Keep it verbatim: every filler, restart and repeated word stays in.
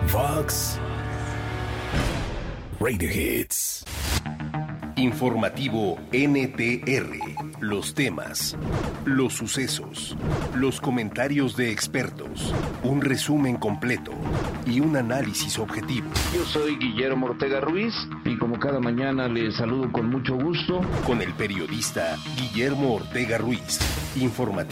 Fox Radio Hits. Informativo N T R. Los temas, los sucesos, los comentarios de expertos, un resumen completo y un análisis objetivo. Yo soy Guillermo Ortega Ruiz y como cada mañana les saludo con mucho gusto. Con el periodista Guillermo Ortega Ruiz. Informativo